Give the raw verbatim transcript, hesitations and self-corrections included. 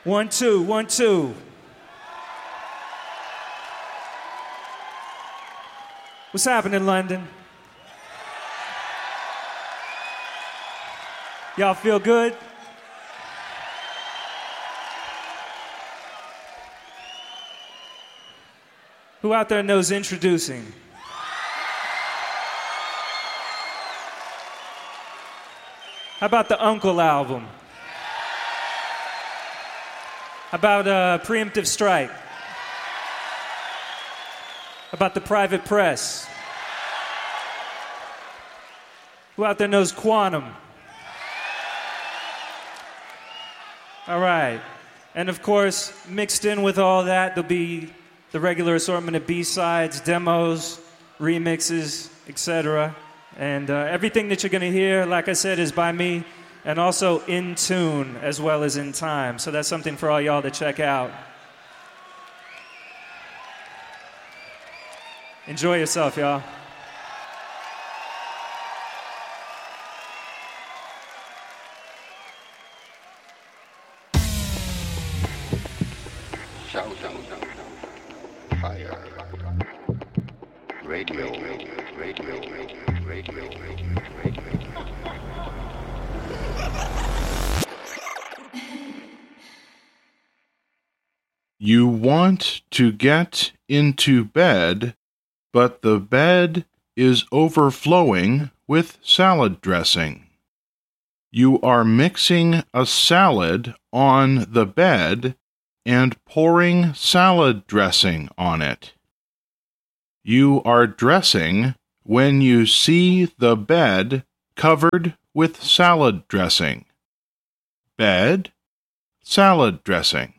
One, two, one, two. What's happening, London? Y'all feel good? Who out there knows Introducing? How about the Uncle album? How about uh, Preemptive Strike? How about the Private Press? Who out there knows Quantum? All right. And of course, mixed in with all that, there'll be the regular assortment of B-sides, demos, remixes, et cetera. And uh, everything that you're going to hear, like I said, is by me, and also in tune as well as in time. So that's something for all y'all to check out. Enjoy yourself, y'all. Fire. Radio, radio, radio, radio, radio, radio. You want to get into bed, but the bed is overflowing with salad dressing. You are mixing a salad on the bed and pouring salad dressing on it. You are dressing when you see the bed covered with salad dressing. Bed, salad dressing.